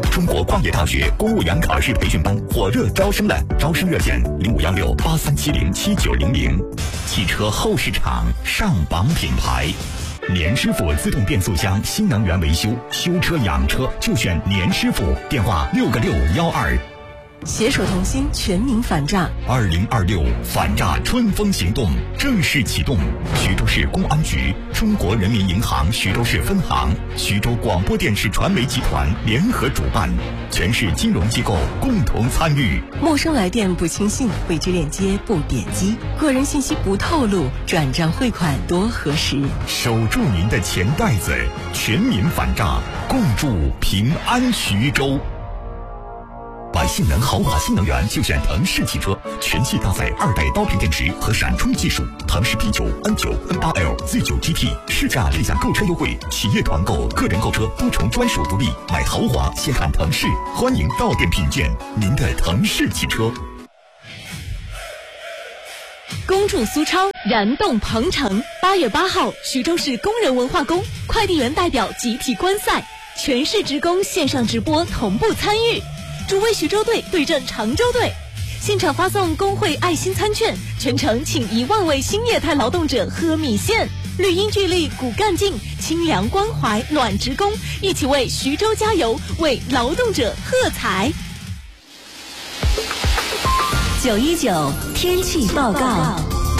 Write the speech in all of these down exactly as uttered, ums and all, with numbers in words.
中国矿业大学公务员考试培训班火热招生了，招生热线零五幺六八三七零七九零零。汽车后市场上榜品牌，年师傅自动变速箱新能源维修，修车养车就选年师傅，电话六个六幺二。 携手同心，全民反诈。 二零二六反诈春风行动正式启动，徐州市公安局、中国人民银行徐州市分行、徐州广播电视传媒集团联合主办，全市金融机构共同参与。 陌生来电不轻信，未知链接不点击，个人信息不透露，转账汇款多核实。 守住您的钱袋子，全民反诈，共筑平安徐州。买性能豪华新能源就选腾势汽车，全系搭载二代刀片电池和闪充技术。腾势 P 九、N 九、N 八 L、Z 九 G T 试驾立享购车优惠，企业团购、个人购车多重专属福利。买豪华先看腾势，欢迎到店品鉴您的腾势汽车。 恭祝苏超燃动鹏程！八月八号，徐州市工人文化宫快递员代表集体观赛，全市职工线上直播同步参与。主卫徐州队对阵常州队，现场发送工会爱心餐券，全程请一万位新业态劳动者喝米线。绿荫聚力骨干劲，清凉关怀暖职工，一起为徐州加油，为劳动者喝彩。 九一九天气报告。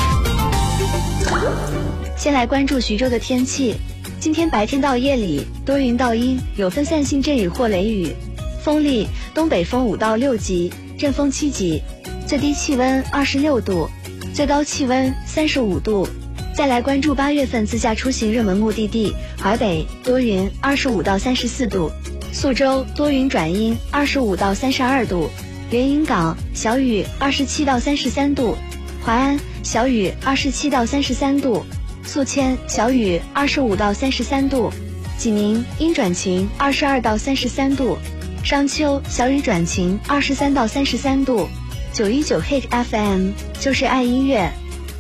先来关注徐州的天气，今天白天到夜里多云到阴，有分散性阵雨或雷雨，风力东北风五到六级，阵风七级，最低气温二十六度，最高气温三十五度。再来关注八月份自驾出行热门目的地，淮北多云二十五到三十四度，宿州多云转阴二十五到三十二度，连云港小雨二十七到三十三度，淮安小雨二十七到三十三度，宿迁小雨二十五到三十三度，济宁阴转晴二十二到三十三度，商丘小雨转晴二十三到三十三度。九一九 Hit F M 就是爱音乐。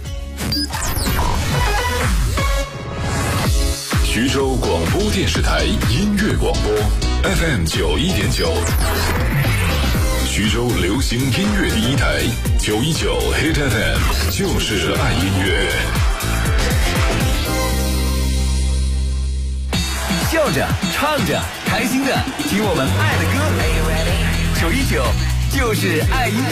徐州广播电视台音乐广播 F M 九一点九，徐州流行音乐第一台九一九 Hit F M 就是爱音乐。 笑着唱着开心的听我们爱的歌，九一九就是爱音乐。